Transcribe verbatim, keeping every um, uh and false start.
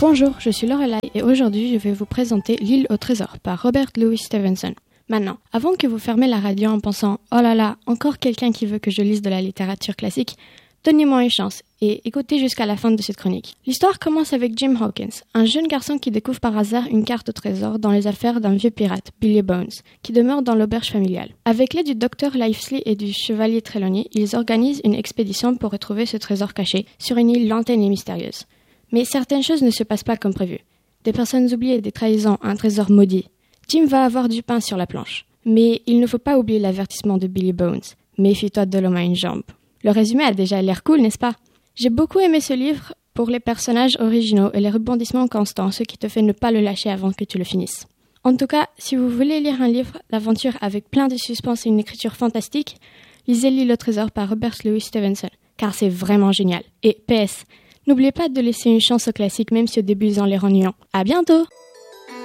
Bonjour, je suis Lorelai et aujourd'hui je vais vous présenter L'île au trésor par Robert Louis Stevenson. Maintenant, avant que vous fermez la radio en pensant « Oh là là, encore quelqu'un qui veut que je lise de la littérature classique », donnez-moi une chance et écoutez jusqu'à la fin de cette chronique. L'histoire commence avec Jim Hawkins, un jeune garçon qui découvre par hasard une carte au trésor dans les affaires d'un vieux pirate, Billy Bones, qui demeure dans l'auberge familiale. Avec l'aide du docteur Livesey et du chevalier Trelawney, ils organisent une expédition pour retrouver ce trésor caché sur une île lointaine et mystérieuse. Mais certaines choses ne se passent pas comme prévu. Des personnes oubliées, des trahisons, un trésor maudit. Jim va avoir du pain sur la planche. Mais il ne faut pas oublier l'avertissement de Billy Bones. Méfie-toi de l'homme à une jambe. Le résumé a déjà l'air cool, n'est-ce pas? J'ai beaucoup aimé ce livre pour les personnages originaux et les rebondissements constants, ce qui te fait ne pas le lâcher avant que tu le finisses. En tout cas, si vous voulez lire un livre d'aventure avec plein de suspense et une écriture fantastique, lisez L'île au trésor par Robert Louis Stevenson, car c'est vraiment génial. Et P S, n'oubliez pas de laisser une chance aux classiques même si au début ils ont l'air ennuyants. À bientôt!